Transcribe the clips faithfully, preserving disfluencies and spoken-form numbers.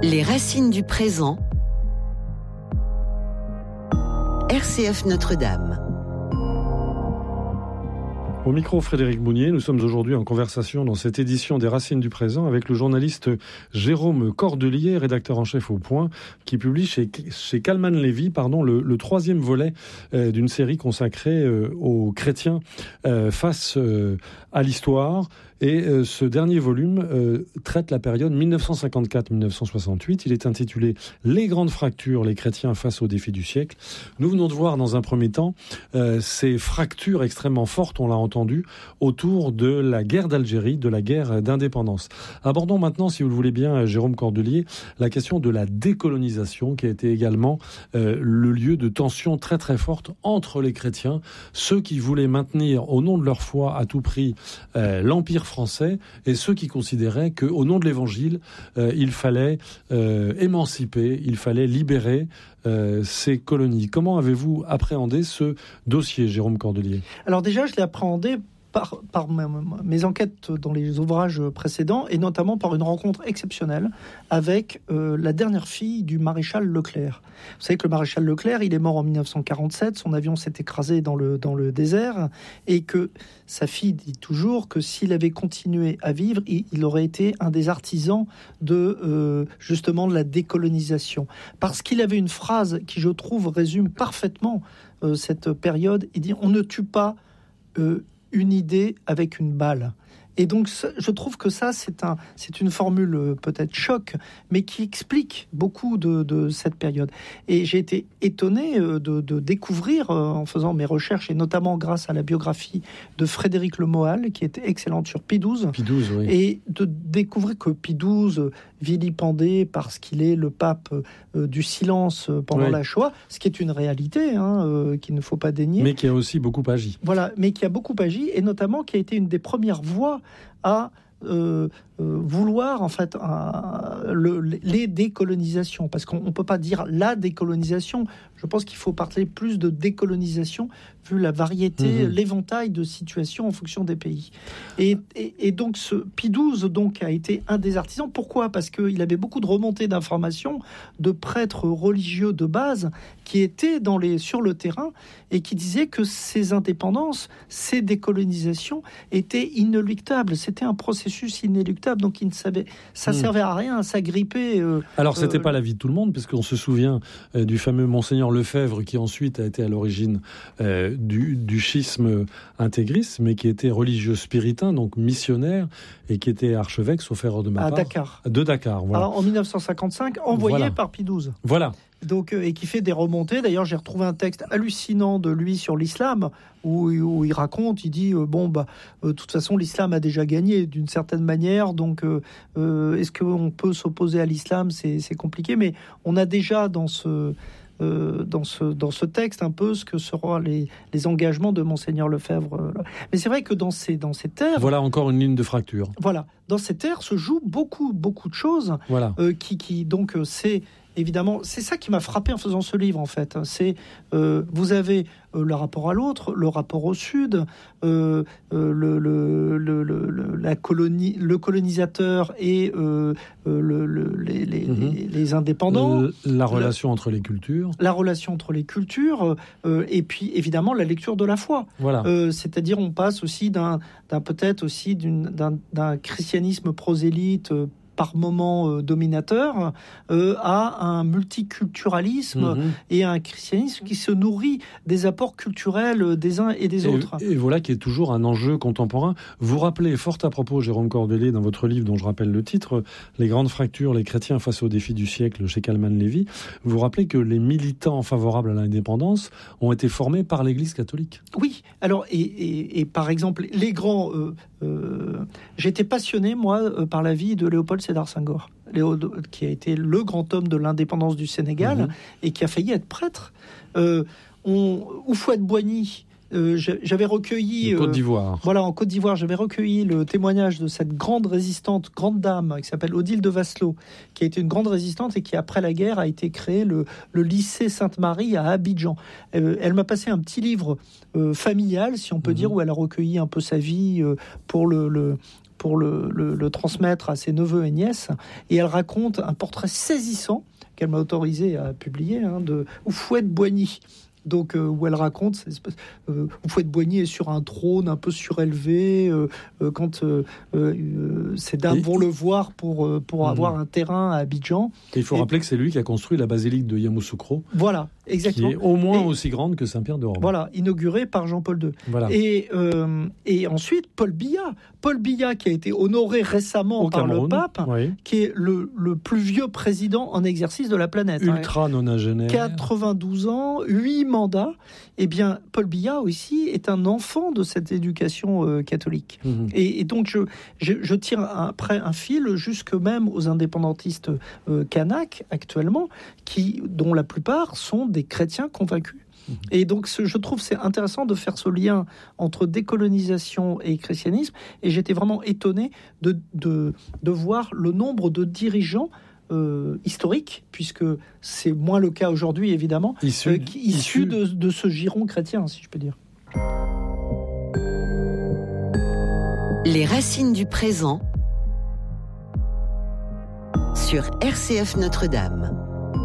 Les racines du présent. R C F Notre-Dame. Au micro, Frédéric Mounier, nous sommes aujourd'hui en conversation dans cette édition des Racines du présent avec le journaliste Jérôme Cordelier, rédacteur en chef au Point, qui publie chez, chez Calman Lévy pardon, le, le troisième volet euh, d'une série consacrée euh, aux chrétiens euh, face euh, à l'histoire. Et euh, ce dernier volume euh, traite la période dix-neuf cent cinquante-quatre à dix-neuf cent soixante-huit. Il est intitulé « Les grandes fractures, les chrétiens face aux défis du siècle ». Nous venons de voir dans un premier temps euh, ces fractures extrêmement fortes, on l'a entendu, autour de la guerre d'Algérie, de la guerre d'indépendance. Abordons maintenant, si vous le voulez bien, Jérôme Cordelier, la question de la décolonisation, qui a été également euh, le lieu de tensions très très fortes entre les chrétiens, ceux qui voulaient maintenir au nom de leur foi à tout prix euh, l'empire français et ceux qui considéraient qu'au nom de l'Évangile, euh, il fallait euh, émanciper, il fallait libérer euh, ces colonies. Comment avez-vous appréhendé ce dossier, Jérôme Cordelier ? Alors déjà, je l'ai appréhendé par, par mes enquêtes dans les ouvrages précédents et notamment par une rencontre exceptionnelle avec euh, la dernière fille du maréchal Leclerc. Vous savez que le maréchal Leclerc, il est mort en dix-neuf cent quarante-sept, son avion s'est écrasé dans le, dans le désert et que sa fille dit toujours que s'il avait continué à vivre, il, il aurait été un des artisans de euh, justement de la décolonisation. Parce qu'il avait une phrase qui, je trouve, résume parfaitement euh, cette période. Il dit « On ne tue pas euh, une idée avec une balle ». Et donc, je trouve que ça, c'est, un, c'est une formule euh, peut-être choc, mais qui explique beaucoup de, de cette période. Et j'ai été étonné euh, de, de découvrir, euh, en faisant mes recherches, et notamment grâce à la biographie de Frédéric Le Moal, qui était excellente sur Pie douze, Pie douze, oui. Et de découvrir que Pie douze, vilipendé parce qu'il est le pape euh, du silence pendant oui. la Shoah, ce qui est une réalité, hein, euh, qu'il ne faut pas dénier. Mais qui a aussi beaucoup agi. Voilà, mais qui a beaucoup agi, et notamment qui a été une des premières voix à euh, euh, vouloir en fait euh, le, les décolonisations, parce qu'on ne peut pas dire la décolonisation. Je pense qu'il faut parler plus de décolonisation vu la variété, mmh. l'éventail de situations en fonction des pays. Et, et, et donc ce Pie douze donc a été un des artisans. Pourquoi ? Parce qu'il avait beaucoup de remontées d'informations de prêtres religieux de base qui étaient dans les, sur le terrain et qui disaient que ces indépendances, ces décolonisations étaient inéluctables. C'était un processus inéluctable, donc il ne savait, ça ne mmh. servait à rien à s'agripper. Euh, Alors c'était euh, pas l'avis de tout le monde, puisqu'on se souvient euh, du fameux Monseigneur Lefebvre qui ensuite a été à l'origine euh, du, du schisme intégriste, mais qui était religieux spiritain, donc missionnaire, et qui était archevêque, sauf erreur de ma à part. Dakar. De Dakar, voilà. Alors, en dix-neuf cent cinquante-cinq, envoyé voilà. par Pie douze. Voilà. Donc, euh, et qui fait des remontées. D'ailleurs, j'ai retrouvé un texte hallucinant de lui sur l'islam, où, où il raconte, il dit, euh, bon, bah, euh, de toute façon, l'islam a déjà gagné d'une certaine manière, donc euh, euh, est-ce qu'on peut s'opposer à l'islam ? c'est, c'est compliqué, mais on a déjà dans ce... Euh, dans, ce, dans ce texte un peu ce que seront les, les engagements de Monseigneur Lefebvre. Euh, mais c'est vrai que dans ces, dans ces terres... Voilà encore une ligne de fracture. Voilà. Dans ces terres se jouent beaucoup, beaucoup de choses. Voilà. Euh, qui, qui, donc, euh, c'est... Évidemment, c'est ça qui m'a frappé en faisant ce livre, en fait. C'est, euh, vous avez euh, le rapport à l'autre, le rapport au Sud, euh, euh, le, le, le, le, la colonie, le colonisateur et euh, le, le, les, les, mmh. les, les indépendants. Le, la relation la, entre les cultures. La relation entre les cultures, euh, et puis évidemment la lecture de la foi. Voilà. Euh, c'est-à-dire, on passe aussi d'un, d'un peut-être aussi d'une, d'un, d'un christianisme prosélyte, euh, par moment euh, dominateur, euh, à un multiculturalisme mmh. et à un christianisme qui se nourrit des apports culturels des uns et des et, autres. Et voilà qui est toujours un enjeu contemporain. Vous rappelez fort à propos, Jérôme Cordelier, dans votre livre dont je rappelle le titre, « Les grandes fractures, les chrétiens face aux défis du siècle » chez Calman Lévy, vous rappelez que les militants favorables à l'indépendance ont été formés par l'Église catholique. Oui, alors, et, et, et par exemple, les grands... Euh, euh, j'étais passionné, moi, euh, par la vie de Léopold Sédar Senghor, Léo, qui a été le grand homme de l'indépendance du Sénégal mmh. et qui a failli être prêtre. Euh, on, Houphouët-Boigny, euh, j'avais recueilli... En Côte d'Ivoire. Euh, voilà, en Côte d'Ivoire, j'avais recueilli le témoignage de cette grande résistante, grande dame, qui s'appelle Odile de Vasselot, qui a été une grande résistante et qui, après la guerre, a été créé le, le lycée Sainte-Marie à Abidjan. Euh, elle m'a passé un petit livre euh, familial, si on peut mmh. dire, où elle a recueilli un peu sa vie euh, pour le... le pour le, le, le transmettre à ses neveux et nièces. Et elle raconte un portrait saisissant qu'elle m'a autorisé à publier, hein, de Houphouët-Boigny. Donc, euh, où elle raconte, euh, Houphouët-Boigny est sur un trône un peu surélevé, euh, euh, quand euh, euh, ces dames et, vont le voir pour, euh, pour mmh. avoir un terrain à Abidjan. Et il faut et, rappeler que c'est lui qui a construit la basilique de Yamoussoukro. Voilà, exactement. Qui est au moins et, aussi grande que Saint-Pierre de Rome. Voilà, inaugurée par Jean-Paul deux. Voilà. Et, euh, et ensuite, Paul Biya. Paul Biya, qui a été honoré récemment au par Cameroun, le pape, oui. qui est le, le plus vieux président en exercice de la planète. Ultra nonagénaire. quatre-vingt-douze ans, huit mandats. Eh bien, Paul Biya aussi est un enfant de cette éducation euh, catholique. Mmh. Et, et donc, je, je, je tire après un fil jusque même aux indépendantistes euh, kanaks actuellement, qui, dont la plupart sont des chrétiens convaincus. Mmh. Et donc, ce, je trouve c'est intéressant de faire ce lien entre décolonisation et christianisme. Et j'étais vraiment étonné de, de, de voir le nombre de dirigeants Euh, historique, puisque c'est moins le cas aujourd'hui, évidemment, issu, euh, qui, issu de, de ce giron chrétien, si je peux dire. Les racines du présent sur R C F Notre-Dame.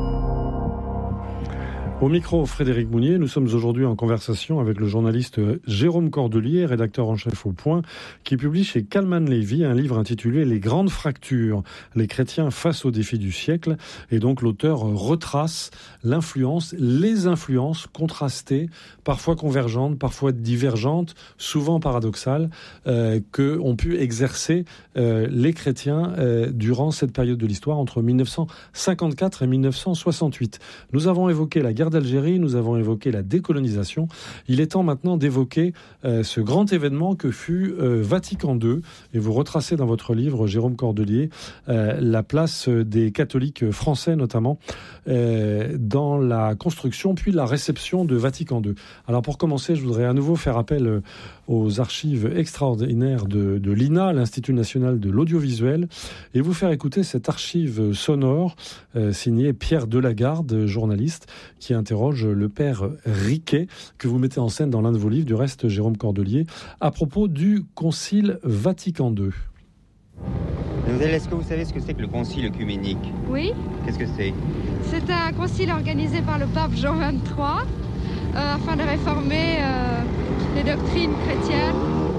Au micro, Frédéric Mounier, nous sommes aujourd'hui en conversation avec le journaliste Jérôme Cordelier, rédacteur en chef au Point, qui publie chez Calman Lévy un livre intitulé « Les grandes fractures, les chrétiens face aux défis du siècle ». Et donc l'auteur retrace l'influence, les influences contrastées, parfois convergentes, parfois divergentes, souvent paradoxales, euh, que ont pu exercer euh, les chrétiens euh, durant cette période de l'histoire entre mille neuf cent cinquante-quatre et mille neuf cent soixante-huit. Nous avons évoqué la guerre d'Algérie, nous avons évoqué la décolonisation. Il est temps maintenant d'évoquer euh, ce grand événement que fut euh, Vatican deux. Et vous retracez dans votre livre, Jérôme Cordelier, euh, la place des catholiques français notamment euh, dans la construction puis la réception de Vatican deux. Alors pour commencer, je voudrais à nouveau faire appel aux archives extraordinaires de, de l'I N A, l'Institut national de l'audiovisuel, et vous faire écouter cette archive sonore euh, signée Pierre Delagarde, journaliste, qui interroge le père Riquet, que vous mettez en scène dans l'un de vos livres, du reste Jérôme Cordelier, à propos du Concile Vatican deux. Est-ce que vous savez ce que c'est que le concile œcuménique ? Oui. Qu'est-ce que c'est ? C'est un concile organisé par le pape Jean vingt-trois euh, afin de réformer euh, les doctrines chrétiennes.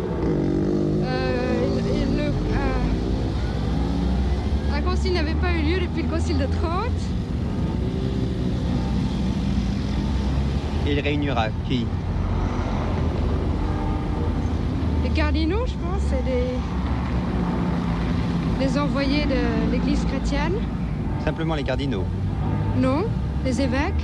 Euh, et le, euh, un concile n'avait pas eu lieu depuis le concile de Trente. Et il réunira qui ? Les cardinaux, je pense, et les, les envoyés de l'Église chrétienne. Simplement les cardinaux ? Non, les évêques.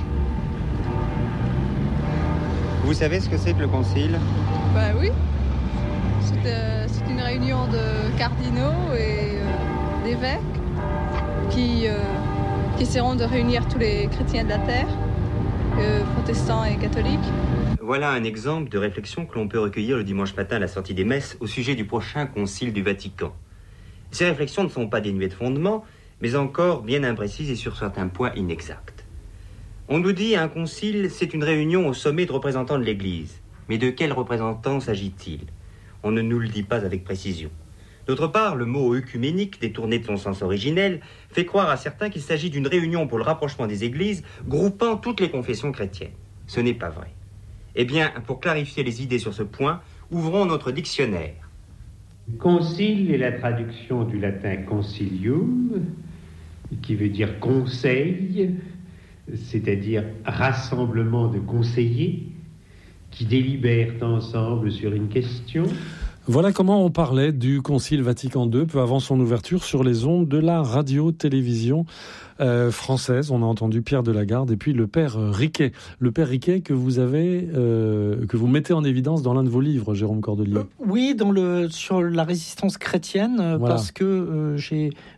Vous savez ce que c'est que le concile ? Bah oui. C'est, euh, c'est une réunion de cardinaux et euh, d'évêques qui, euh, qui essaieront de réunir tous les chrétiens de la terre. Euh, protestants et catholiques. Voilà un exemple de réflexion que l'on peut recueillir le dimanche matin à la sortie des messes au sujet du prochain concile du Vatican. Ces réflexions ne sont pas dénuées de fondement, mais encore bien imprécises et sur certains points inexactes. On nous dit un concile, c'est une réunion au sommet de représentants de l'Église. Mais de quels représentants s'agit-il ? On ne nous le dit pas avec précision. D'autre part, le mot œcuménique, détourné de son sens originel, fait croire à certains qu'il s'agit d'une réunion pour le rapprochement des églises, groupant toutes les confessions chrétiennes. Ce n'est pas vrai. Eh bien, pour clarifier les idées sur ce point, ouvrons notre dictionnaire. Concile est la traduction du latin concilium, qui veut dire conseil, c'est-à-dire rassemblement de conseillers qui délibèrent ensemble sur une question. Voilà comment on parlait du Concile Vatican deux, peu avant son ouverture, sur les ondes de la radio-télévision euh, française. On a entendu Pierre Delagarde et puis le père Riquet. Le père Riquet que vous avez, euh, que vous mettez en évidence dans l'un de vos livres, Jérôme Cordelier. Euh, oui, dans le, sur la résistance chrétienne, euh, voilà. Parce que euh, j'ai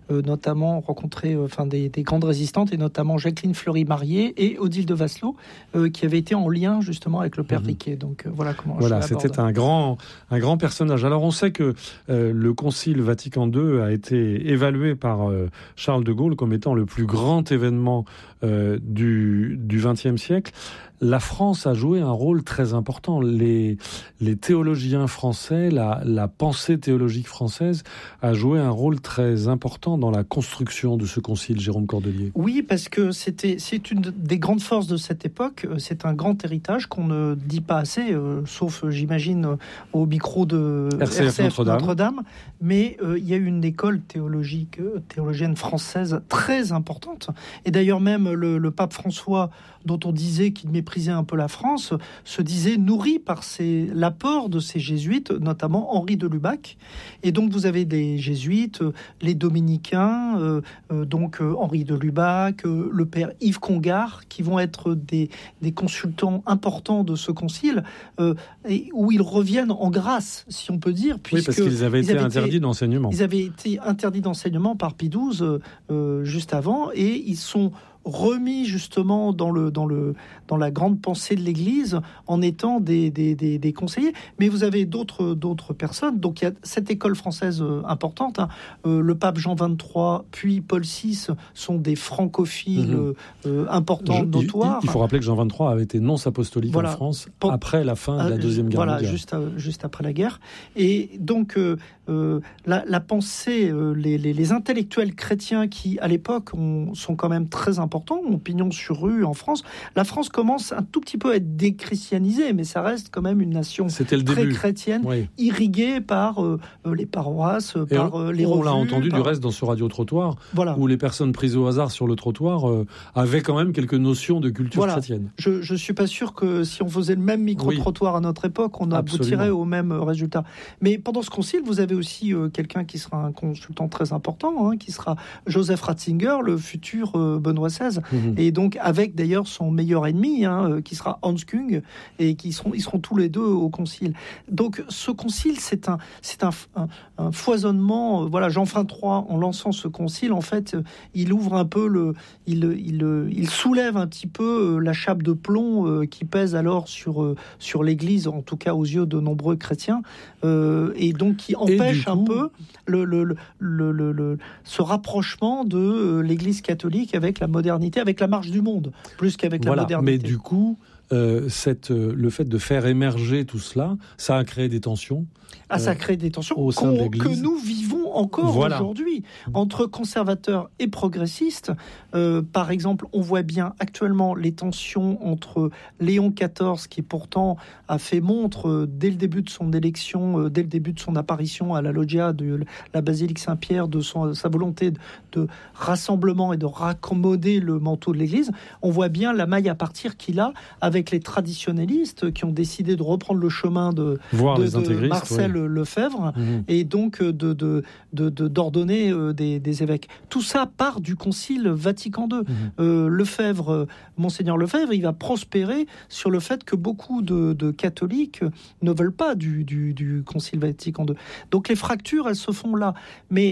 euh, notamment rencontré euh, enfin, des, des grandes résistantes, et notamment Jacqueline Fleury-Marié et Odile de Vasselot, euh, qui avaient été en lien justement avec le père mmh. Riquet. Donc euh, voilà comment voilà, je l'aborde. C'était un grand, un grand personnage. Alors on sait que euh, le Concile Vatican deux a été évalué par euh, Charles de Gaulle comme étant le plus grand événement euh, du du vingtième siècle. La France a joué un rôle très important. Les, les théologiens français, la, la pensée théologique française a joué un rôle très important dans la construction de ce concile, Jérôme Cordelier. Oui, parce que c'était, c'est une des grandes forces de cette époque. C'est un grand héritage qu'on ne dit pas assez, euh, sauf, j'imagine, au micro de R C F, R C F Notre-Dame. Notre-Dame. Mais euh, il y a eu une école théologique, euh, théologienne française très importante. Et d'ailleurs, même le, le pape François, dont on disait qu'il méprisait un peu la France, se disait nourri par ces, l'apport de ces jésuites, notamment Henri de Lubac. Et donc vous avez des jésuites, les dominicains, euh, euh, donc euh, Henri de Lubac, euh, le père Yves Congar, qui vont être des, des consultants importants de ce concile, euh, et où ils reviennent en grâce, si on peut dire. Oui, parce qu'ils avaient été interdits été, d'enseignement. Ils avaient été interdits d'enseignement par Pie douze euh, juste avant, et ils sont remis justement dans, le, dans, le, dans la grande pensée de l'Église en étant des, des, des, des conseillers. Mais vous avez d'autres, d'autres personnes. Donc il y a cette école française euh, importante. Hein. Euh, le pape Jean vingt-trois, puis Paul six sont des francophiles mmh. euh, importants, Je, notoires. Il, il faut rappeler que Jean vingt-trois avait été nonce apostolique voilà. en France Pour, après la fin de la Deuxième Guerre voilà, mondiale. Juste, à, juste après la guerre. Et donc euh, euh, la, la pensée, euh, les, les, les intellectuels chrétiens qui, à l'époque, ont, sont quand même très importants, ont pignon sur rue en France. La France commence un tout petit peu à être déchristianisée, mais ça reste quand même une nation très début. chrétienne, oui. irriguée par euh, les paroisses, Et par on, euh, les on revues. On l'a entendu par... du reste dans ce radio-trottoir, voilà. où les personnes prises au hasard sur le trottoir euh, avaient quand même quelques notions de culture voilà. chrétienne. Je ne suis pas sûr que si on faisait le même micro-trottoir oui. à notre époque, on aboutirait au même résultat. Mais pendant ce concile, vous avez aussi euh, quelqu'un qui sera un consultant très important, hein, qui sera Joseph Ratzinger, le futur euh, Benoît seize. Mmh. Et donc avec d'ailleurs son meilleur ennemi, hein, qui sera Hans Küng, et qui seront, ils seront tous les deux au concile. Donc ce concile, c'est un, c'est un, un, un foisonnement. Voilà, Jean vingt-trois, en lançant ce concile, en fait, il ouvre un peu le, il, il, il soulève un petit peu la chape de plomb qui pèse alors sur sur l'Église, en tout cas aux yeux de nombreux chrétiens, euh, et donc qui empêche coup, un peu le, le, le, le, le, le ce rapprochement de l'Église catholique avec la modernité. Avec la marche du monde, plus qu'avec voilà, la modernité. Mais du coup, euh, cette, euh, le fait de faire émerger tout cela, ça a créé des tensions. Ah, ça crée des tensions au sein de l'Église. Que nous vivons encore voilà. aujourd'hui entre conservateurs et progressistes. Euh, par exemple, on voit bien actuellement les tensions entre Léon quatorze, qui pourtant a fait montre euh, dès le début de son élection, euh, dès le début de son apparition à la loggia de la basilique Saint-Pierre, de son, sa volonté de, de rassemblement et de raccommoder le manteau de l'Église. On voit bien la maille à partir qu'il a avec les traditionnalistes qui ont décidé de reprendre le chemin de, Voir de, les de Marcel oui. Lefebvre, mmh. et donc de, de, de, de, d'ordonner euh, des, des évêques. Tout ça part du Concile Vatican deux. Mmh. Euh, Lefebvre, euh, Monseigneur Lefebvre, il va prospérer sur le fait que beaucoup de, de catholiques ne veulent pas du, du, du Concile Vatican deux. Donc les fractures, elles se font là. Mais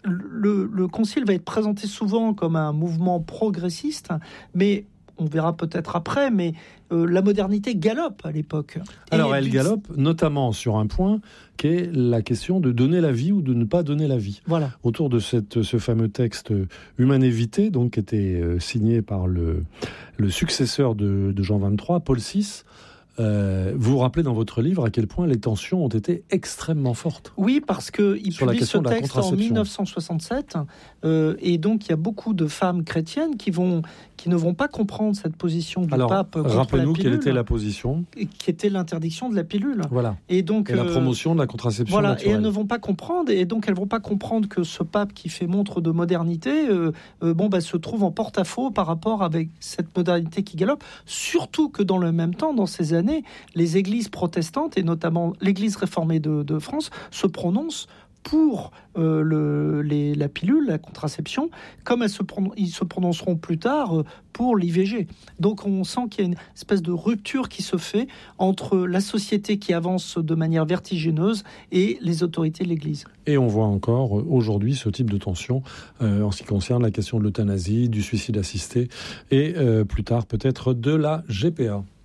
le, le Concile va être présenté souvent comme un mouvement progressiste, mais on verra peut-être après, mais euh, la modernité galope à l'époque. Alors et elle du... galope notamment sur un point qui est la question de donner la vie ou de ne pas donner la vie. Voilà. Autour de cette, ce fameux texte Humanae Vitae, donc, qui était euh, signé par le, le successeur de, de Jean vingt-trois, Paul six. Euh, vous vous rappelez dans votre livre à quel point les tensions ont été extrêmement fortes. Oui, parce qu'il publie ce texte en dix-neuf cent soixante-sept, euh, et donc il y a beaucoup de femmes chrétiennes qui, vont, qui ne vont pas comprendre cette position du Alors, pape contre rappelez-nous la pilule, quelle était la position. Qui était l'interdiction de la pilule. Voilà. Et, donc, et la promotion de la contraception voilà, naturelle. Et elles ne vont pas comprendre, et donc elles ne vont pas comprendre que ce pape qui fait montre de modernité euh, euh, bon, bah, se trouve en porte-à-faux par rapport avec cette modernité qui galope, surtout que dans le même temps, dans ces années, les églises protestantes, et notamment l'église réformée de, de France, se prononcent pour euh, le, les, la pilule, la contraception, comme elles se pron- ils se prononceront plus tard euh, pour l'I V G. Donc on sent qu'il y a une espèce de rupture qui se fait entre la société qui avance de manière vertigineuse et les autorités de l'Église. Et on voit encore aujourd'hui ce type de tension euh, en ce qui concerne la question de l'euthanasie, du suicide assisté et euh, plus tard peut-être de la G P A.